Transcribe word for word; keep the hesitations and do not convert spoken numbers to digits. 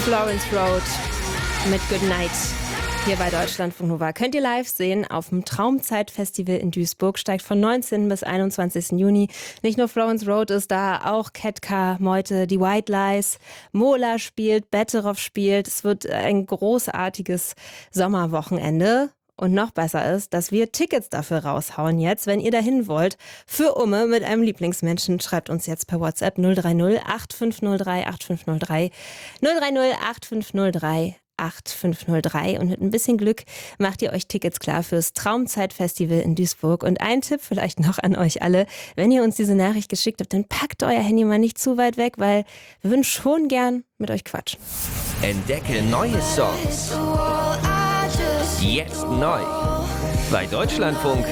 Florence Road mit Good Night hier bei Deutschlandfunk Nova. Könnt ihr live sehen auf dem Traumzeit-Festival in Duisburg. Steigt von neunzehnten bis einundzwanzigsten Juni. Nicht nur Florence Road ist da, auch Ketka, Meute, die White Lies, Mola spielt, Betteroff spielt. Es wird ein großartiges Sommerwochenende. Und noch besser ist, dass wir Tickets dafür raushauen jetzt. Wenn ihr dahin wollt, für Umme mit einem Lieblingsmenschen, schreibt uns jetzt per WhatsApp null drei null acht fünf null drei acht fünf null drei null drei null acht fünf null drei acht fünf null drei und mit ein bisschen Glück macht ihr euch Tickets klar fürs Traumzeit-Festival in Duisburg. Und ein Tipp vielleicht noch an euch alle, wenn ihr uns diese Nachricht geschickt habt, dann packt euer Handy mal nicht zu weit weg, weil wir würden schon gern mit euch quatschen. Entdecke neue Songs. Jetzt neu. Bei Deutschlandfunk